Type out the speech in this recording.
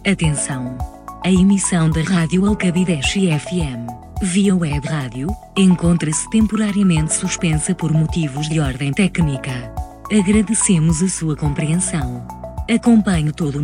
Atenção! A emissão da Rádio Alcabideche FM, via web rádio, encontra-se temporariamente suspensa por motivos de ordem técnica. Agradecemos a sua compreensão. Acompanhe todo o